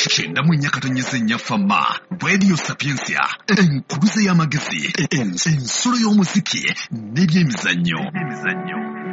Kyenda mu nnya katonnyesa ennya ffama Radio Sapiensia enkuluze y'amagezi ensolo y'omuziki n'ebyemizannyo.